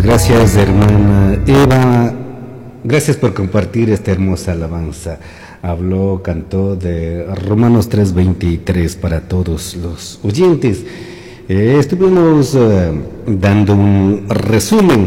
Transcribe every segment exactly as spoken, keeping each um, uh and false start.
gracias, hermana Eva. Gracias por compartir esta hermosa alabanza. Habló, cantó de Romanos tres veintitrés para todos los oyentes. Eh, estuvimos eh, dando un resumen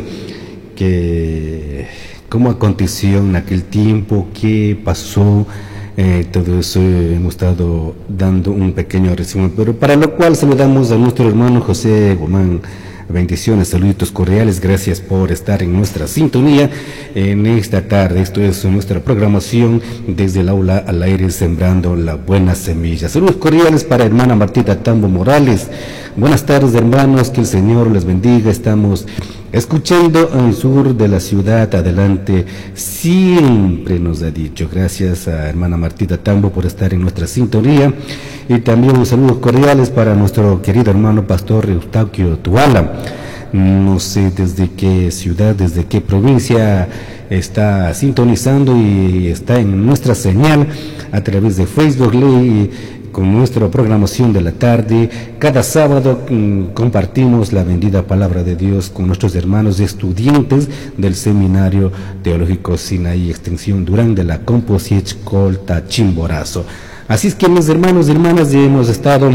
que cómo aconteció en aquel tiempo, qué pasó, eh, todo eso hemos estado dando un pequeño resumen, pero para lo cual saludamos a nuestro hermano José Guzmán. Bendiciones, saluditos cordiales, gracias por estar en nuestra sintonía en esta tarde. Esto es nuestra programación desde el aula al aire, sembrando la buena semilla. Saludos cordiales para hermana Martita Tambo Morales. Buenas tardes, hermanos, que el Señor les bendiga. Estamos escuchando al sur de la ciudad, adelante, siempre nos ha dicho. Gracias a hermana Martita Tambo por estar en nuestra sintonía. Y también un saludos cordiales para nuestro querido hermano pastor Eustaquio Tuala. No sé desde qué ciudad, desde qué provincia está sintonizando y está en nuestra señal a través de Facebook Live con nuestra programación de la tarde. Cada sábado mmm, compartimos la bendita palabra de Dios con nuestros hermanos estudiantes del Seminario Teológico Sinaí Extensión Durán de la Composiech Colta Chimborazo. Así es que, mis hermanos y hermanas, ya hemos estado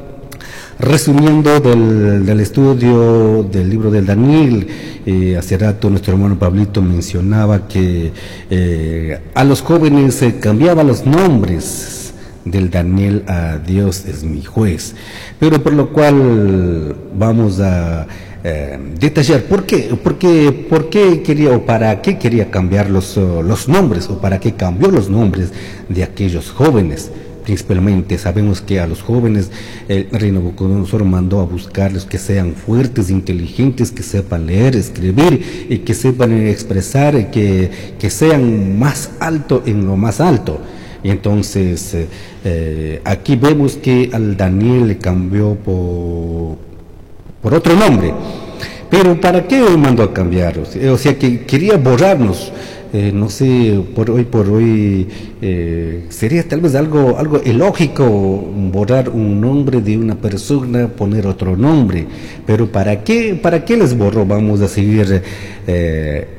resumiendo del, del estudio del libro del Daniel. Eh, hace rato nuestro hermano Pablito mencionaba que eh, a los jóvenes se eh, cambiaban los nombres del Daniel a Dios es mi juez, pero por lo cual vamos a eh, detallar por qué, por qué, por qué quería o para qué quería cambiar los, uh, los nombres o para qué cambió los nombres de aquellos jóvenes. Principalmente sabemos que a los jóvenes el rey Nabucodonosor mandó a buscarlos que sean fuertes, inteligentes, que sepan leer, escribir y que sepan expresar, que, que sean más alto en lo más alto. Y entonces eh, eh, aquí vemos que al Daniel le cambió por, por otro nombre. Pero ¿para qué mandó a cambiarlos? O sea que quería borrarnos. Eh, no sé, por hoy por hoy eh, sería tal vez algo algo ilógico borrar un nombre de una persona, poner otro nombre, pero ¿para qué para qué les borró? Vamos a seguir eh,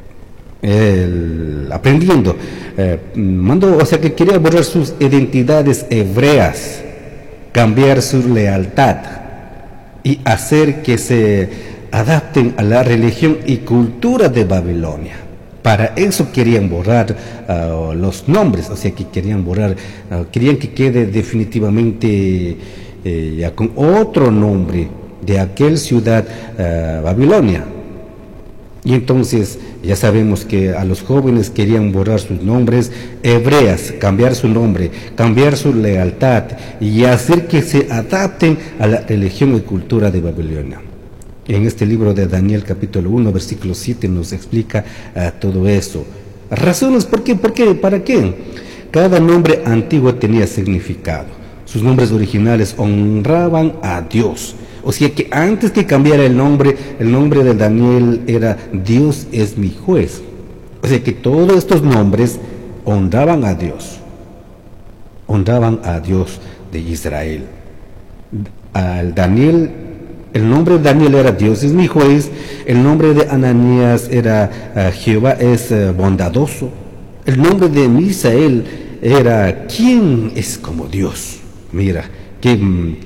el, aprendiendo. Eh, mandó, o sea que quería borrar sus identidades hebreas, cambiar su lealtad y hacer que se adapten a la religión y cultura de Babilonia. Para eso querían borrar uh, los nombres, o sea que querían borrar, uh, querían que quede definitivamente eh, ya con otro nombre de aquel ciudad uh, Babilonia. Y entonces ya sabemos que a los jóvenes querían borrar sus nombres hebreas, cambiar su nombre, cambiar su lealtad y hacer que se adapten a la religión y cultura de Babilonia. En este libro de Daniel capítulo uno versículo siete nos explica uh, todo eso. Razones, ¿por qué? ¿Por qué? ¿Para qué? Cada nombre antiguo tenía significado. Sus nombres originales honraban a Dios. O sea que antes que cambiara el nombre, el nombre de Daniel era Dios es mi juez. O sea que todos estos nombres honraban a Dios. Honraban a Dios de Israel. Al Daniel, el nombre de Daniel era Dios es mi juez. El nombre de Ananías era uh, Jehová es uh, bondadoso. El nombre de Misael era ¿quién es como Dios? Mira, qué,